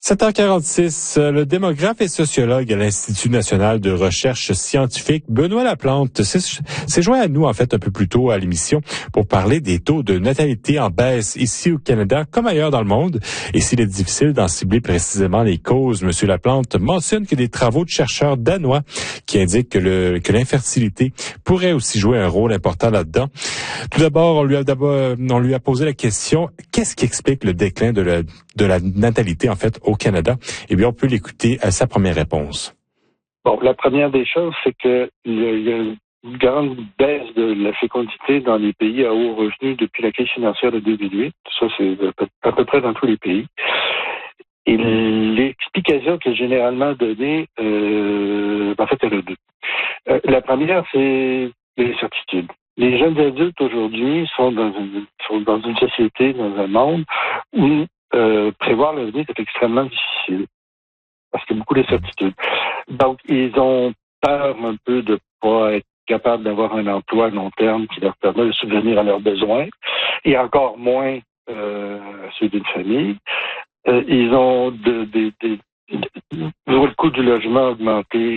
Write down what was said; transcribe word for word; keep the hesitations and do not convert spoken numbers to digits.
sept heures quarante-six, le démographe et sociologue à l'Institut national de recherche scientifique, Benoît Laplante, s'est joint à nous en fait un peu plus tôt à l'émission pour parler des taux de natalité en baisse ici au Canada comme ailleurs dans le monde. Et s'il est difficile d'en cibler précisément les causes, M. Laplante mentionne que des travaux de chercheurs danois qui indiquent que, le, que l'infertilité pourrait aussi jouer un rôle important là-dedans. Tout d'abord, on lui a d'abord, on lui a posé la question, qu'est-ce qui explique le déclin de la, de la natalité en fait au Canada? Eh bien, on peut l'écouter à sa première réponse. Bon, la première des choses, c'est que il y a une grande baisse de la fécondité dans les pays à haut revenu depuis la crise financière de deux mille huit. Ça, c'est à peu près dans tous les pays. Et l'explication qui est généralement donnée, euh, en fait, elle a deux. Euh, la première, c'est les certitudes. Les jeunes adultes aujourd'hui sont dans une, sont dans une société, dans un monde où euh, prévoir l'avenir est extrêmement difficile parce qu'il y a beaucoup d'incertitudes. Donc, ils ont peur un peu de pas être capables d'avoir un emploi à long terme qui leur permet de subvenir à leurs besoins et encore moins euh, ceux d'une famille. Euh, ils ont de, de, de, de, de, le coût du logement a augmenté